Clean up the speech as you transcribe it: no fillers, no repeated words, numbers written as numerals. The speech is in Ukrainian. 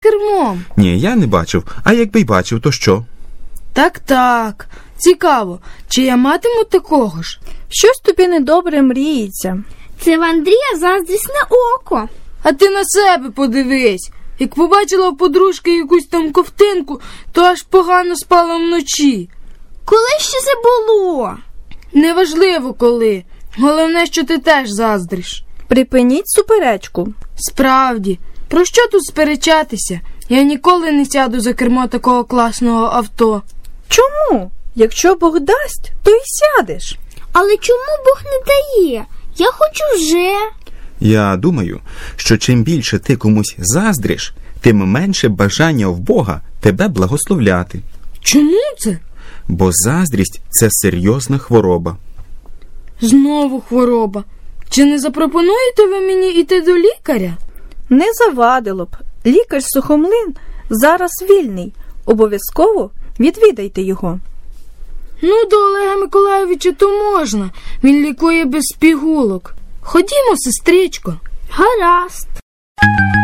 кермом. Ні, я не бачив. А якби й бачив, то що? Так. Цікаво, чи я матиму такого ж? Щось тобі недобре мріється. Це в Андрія заздрісне око. А ти на себе подивись. Як побачила у подружки якусь там ковтинку, то аж погано спала вночі. Коли ще це було? Неважливо коли. Головне, що ти теж заздриш. Припиніть суперечку. Справді, про що тут сперечатися? Я ніколи не сяду за кермо такого класного авто. Чому? Якщо Бог дасть, то й сядеш. Але чому Бог не дає? Я хочу вже. Я думаю, що чим більше ти комусь заздриш, тим менше бажання в Бога тебе благословляти. Чому це? Бо заздрість – це серйозна хвороба. Знову хвороба. Чи не запропонуєте ви мені йти до лікаря? Не завадило б. Лікар Сухомлин зараз вільний. Обов'язково відвідайте його. Ну, до Олега Миколайовича то можна. Він лікує без пігулок. Ходімо, сестричко. Гаразд.